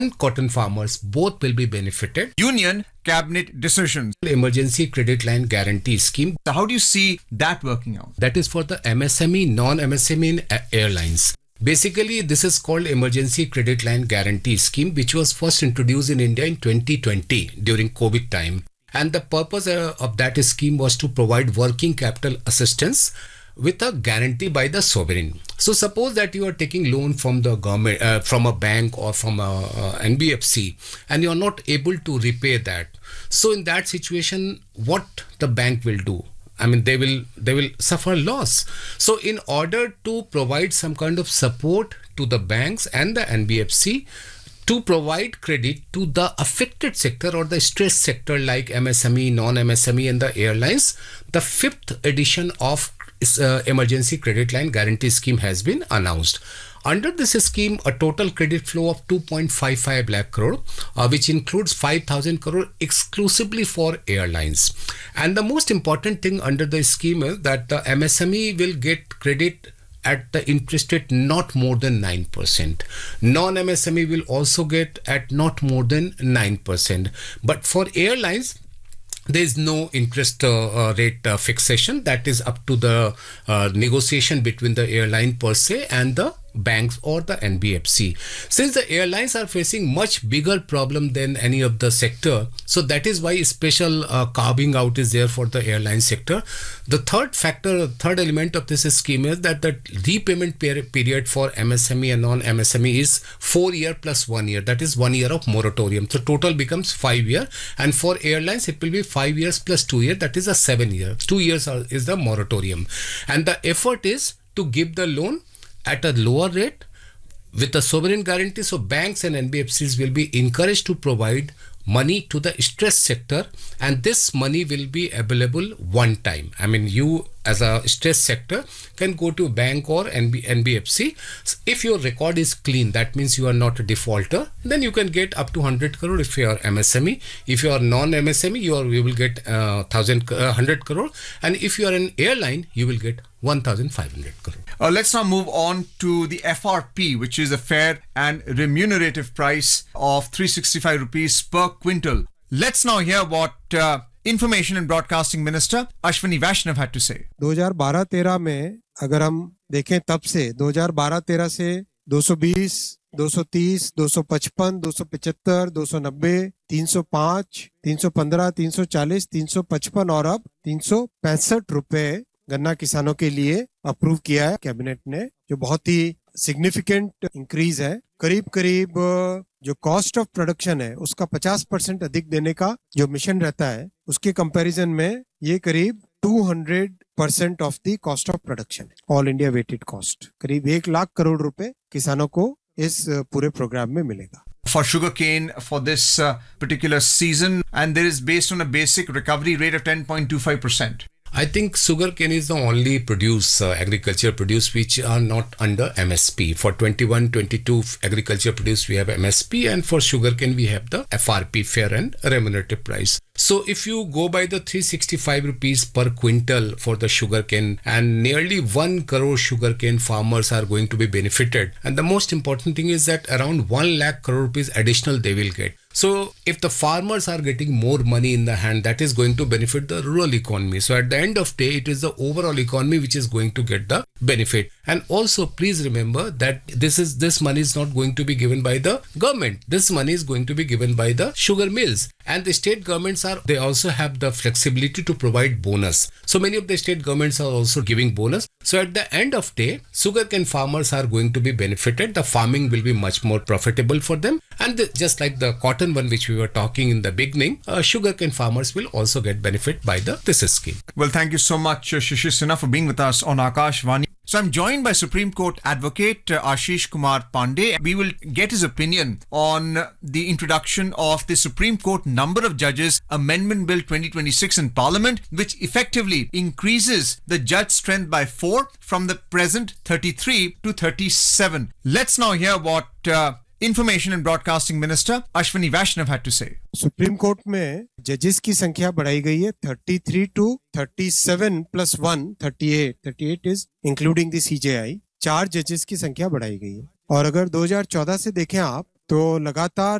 and cotton farmers both will be benefited. Union cabinet decisions. Emergency credit line guarantee scheme. So how do you see that working out? That is for the MSME, non-MSME in airlines. Basically, this is called Emergency Credit Line Guarantee Scheme, which was first introduced in India in 2020 during COVID time. And the purpose of that scheme was to provide working capital assistance with a guarantee by the sovereign. So suppose that you are taking loan from the government, from a bank or from a NBFC, and you are not able to repay that. So in that situation, what the bank will do? I mean, they will suffer loss. So in order to provide some kind of support to the banks and the NBFC to provide credit to the affected sector or the stressed sector like MSME, non-MSME and the airlines, the fifth edition of Emergency Credit Line Guarantee Scheme has been announced. Under this scheme, a total credit flow of 2.55 lakh crore, which includes 5,000 crore exclusively for airlines. And the most important thing under the scheme is that the MSME will get credit at the interest rate not more than 9%. Non-MSME will also get at not more than 9%. But for airlines, there is no interest rate fixation. That is up to the negotiation between the airline per se and the banks or the NBFC. Since the airlines are facing much bigger problem than any of the sector, so that is why special carving out is there for the airline sector. The third element of this scheme is that the repayment period for MSME and non-MSME is 4 year plus 1 year. That is 1 year of moratorium. So total becomes 5 year. And for airlines, it will be 5 years plus 2 year. That is a 7 year. 2 years is the moratorium. And the effort is to give the loan at a lower rate with a sovereign guarantee. So banks and NBFCs will be encouraged to provide money to the stressed sector, and this money will be available one time. I mean, you as a stressed sector can go to bank or NBFC. If your record is clean, that means you are not a defaulter, then you can get up to 100 crore if you are MSME. If you are non-MSME, you will get 100 crore. And if you are an airline, you will get 1,500 crore. Let's now move on to the FRP, which is a fair and remunerative price of 365 rupees per quintal. Let's now hear what Information and Broadcasting Minister Ashwini Vaishnav had to say. 2012-13 में अगर हम देखें तब से 2012-13 से 220, 230, 255, 275, 290, 305, 315, 340, 355 और अब 365 रुपए गन्ना किसानों के लिए अप्रूव किया है कैबिनेट ने, जो बहुत ही सिग्निफिकेंट इंक्रीज है. करीब करीब जो कॉस्ट ऑफ प्रोडक्शन है उसका 50% अधिक देने का जो मिशन रहता है, उसके कंपैरिजन में ये करीब 200% of the cost of production है. ऑल इंडिया वेटेड कॉस्ट करीब 1 लाख करोड़ रुपए किसानों को इस पूरे प्रोग्राम में मिलेगा. For sugarcane for this particular season, and there is based on a basic recovery rate of 10.25%. I think sugarcane is the only agriculture produce which are not under MSP. For 21-22 agriculture produce we have MSP, and for sugarcane we have the FRP, fair and remunerative price. So if you go by the 365 rupees per quintal for the sugarcane, and nearly 1 crore sugarcane farmers are going to be benefited, and the most important thing is that around 1 lakh crore rupees additional they will get. So if the farmers are getting more money in the hand, that is going to benefit the rural economy. So at the end of the day, it is the overall economy which is going to get the benefit. And also please remember that this money is not going to be given by the government. This money is going to be given by the sugar mills. And the state governments they also have the flexibility to provide bonus. So many of the state governments are also giving bonus. So at the end of the day, sugarcane farmers are going to be benefited. The farming will be much more profitable for them. And just like the cotton one which we were talking in the beginning, sugarcane farmers will also get benefit by this scheme. Well, thank you so much, Shishir Sinha, for being with us on Akashvani. So I'm joined by Supreme Court Advocate Ashish Kumar Pandey. We will get his opinion on the introduction of the Supreme Court Number of Judges Amendment Bill 2026 in Parliament, which effectively increases the judge strength by 4 from the present 33 to 37. Let's now hear what Information and Broadcasting Minister Ashwini Vaishnav had to say. Supreme court में जजेस की संख्या बढ़ाई गई है 33 to 37 plus 1 38 is including the CJI. 4 जजेस की संख्या बढ़ाई गई है. और अगर 2014 से देखें आप तो लगातार